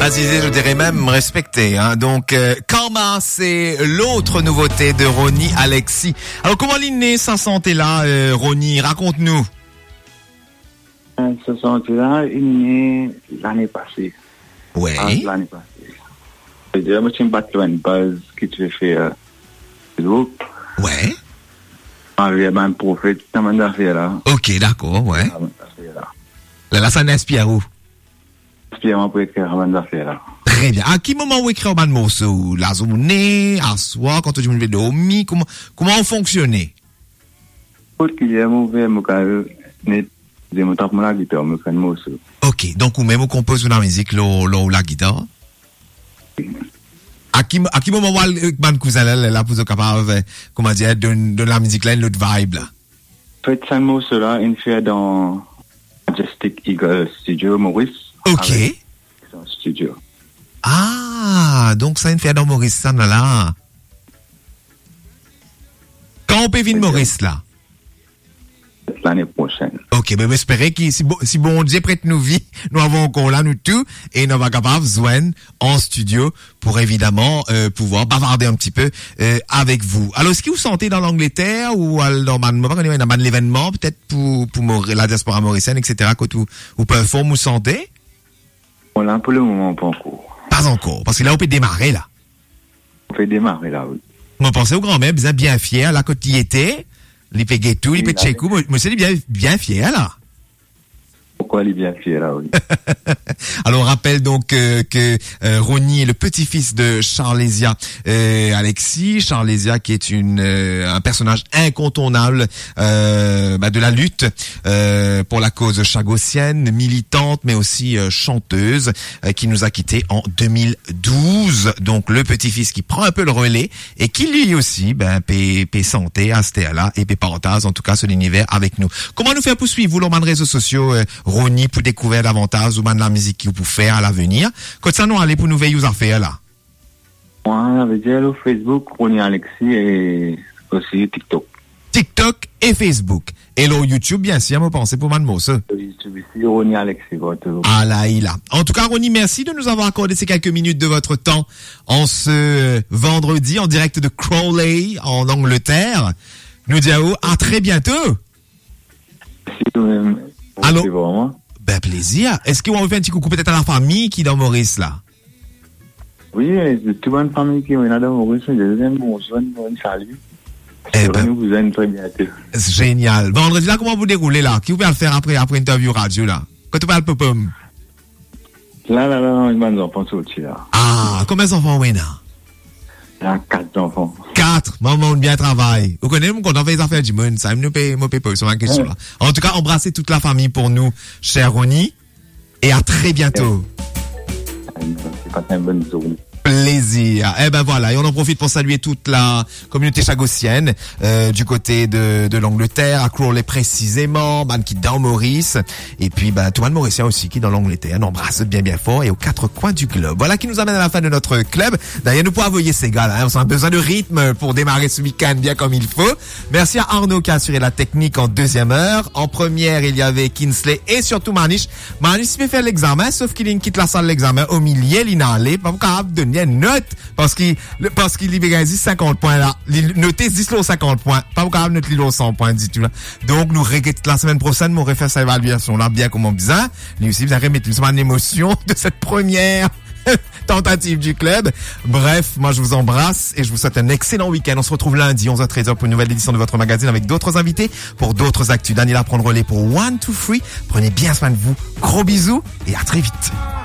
baptisé, je dirais même respecté. Hein. Donc, Karma, c'est l'autre nouveauté de Ronnie Alexis. Alors, comment l'inné sa santé là, Ronnie? Raconte-nous. Sa santé là, il est l'année passée. Ouais. L'année passée. C'est-à-dire, moi, je me bats une base qui te fait Facebook. Ouais. Avec un prophète, ça m'a d'affaires là. Ok, d'accord, ouais. Là, ça n'inspire où? Inspirement pour écrire un d'affaires là. Très bien. À quel moment vous écrivez un morceau? La journée, à soir, quand tu me dormir, comment vous fonctionnez? Pour qu'il y ait mauvais, moi, quand je me tape la guitare, je fais un morceau. Ok, donc vous même vous composez la musique, la guitare? À qui moment vous cousin là pour être capable, comment dire, de la musique là, une autre vibe là? En fait, ce morceau là, il fait dans Majestic Eagle Studio Maurice. Ok. Son studio. Ah, donc ça, il fait dans Maurice, ça, là. Quand on peut venir Maurice, là? L'année prochaine. Ok, ben, j'espère que si bon Dieu prête nous vie, nous avons encore là, nous tout, et nous va capable de joindre en studio pour évidemment, pouvoir bavarder un petit peu, avec vous. Alors, est-ce que vous sentez dans l'Angleterre ou dans l'événement, peut-être pour la diaspora mauricienne, etc., quand vous performez, vous sentez? Voilà, pour le moment, pas encore. Pas encore, parce que là, on peut démarrer, là. On peut démarrer, là, oui. Moi, pensez au grand-mère, bien fier, là, quand il était, il peut tout, il peut tchékou, moi, c'est bien fier, là. Pourquoi il est bien fier, là, oui. Alors, on rappelle donc que Ronnie est le petit-fils de Charlésia Alexis. Charlésia qui est un personnage incontournable de la lutte pour la cause chagossienne, militante, mais aussi chanteuse, qui nous a quittés en 2012. Donc, le petit-fils qui prend un peu le relais et qui lui aussi, paie santé à Stéala et paie parenthèse, en tout cas, sur l'univers avec nous. Comment nous faire poursuivre, vous, les réseaux sociaux, Ronnie, pour découvrir davantage ou de la musique que vous pouvez faire à l'avenir? Quand ça nous allez pour nous veiller aux affaires là? Moi, j'avais dit le Facebook, Ronnie Alexis et aussi TikTok. TikTok et Facebook. Et le YouTube, bien sûr, moi, pensez pour man ça. YouTube ici, Ronnie Alexis, votre. Ah là, il a. En tout cas, Ronnie, merci de nous avoir accordé ces quelques minutes de votre temps en ce vendredi en direct de Crawley, en Angleterre. Nous disons à très bientôt. Merci vous-même. Allô? Ben, plaisir. Est-ce qu'on fait un petit coucou peut-être à la famille qui est dans Maurice, là? Oui, toute bonne famille qui est dans Maurice, je vous aime, bon salut. Eh ben, nous vous aime très bientôt. C'est génial. Vendredi, là, comment vous déroulez, là? Qui vous va le faire après interview radio, là? Quand tu parles pom-pom? Là, une bonne enfant sorti, là. Ah, combien d'enfants, oui, là? Il y a 4 enfants. 4. Maman, bien travail. Vous connaissez, quand on fait les affaires du monde, ça me paye pas sur ma question, là. En tout cas, embrassez toute la famille pour nous, cher Ronnie. Et à très bientôt. C'est pas une bonne journée. Plaisir. Eh ben voilà, et on en profite pour saluer toute la communauté chagossienne du côté de l'Angleterre, à Crawley précisément, qui est dans Maurice, et puis tout le monde mauricien aussi qui est dans l'Angleterre. On embrasse bien fort et aux 4 coins du globe. Voilà qui nous amène à la fin de notre club. D'ailleurs, nous pouvons envoyer ces gars-là, hein, on a besoin de rythme pour démarrer ce week-end bien comme il faut. Merci à Arnaud qui a assuré la technique en deuxième heure. En première, il y avait Kinsley et surtout Manish. Manish peut faire l'examen, sauf qu'il quitte la salle de l'examen au milieu, il n'a allé, pas capable de une note parce qu'il libère 50 points là. Notez 10 lots 50 points. Pas capable de noter 100 points du tout là. Donc nous la semaine prochaine, on refait cette évaluation là bien comme on bizarre. Lui aussi vous allez remettre une émotion de cette première tentative du club. Bref, moi je vous embrasse et je vous souhaite un excellent week-end. On se retrouve lundi 11h-13h pour une nouvelle édition de votre magazine avec d'autres invités pour d'autres actus. Daniela prend le relais pour 1, 2, 3. Prenez bien soin de vous. Gros bisous et à très vite.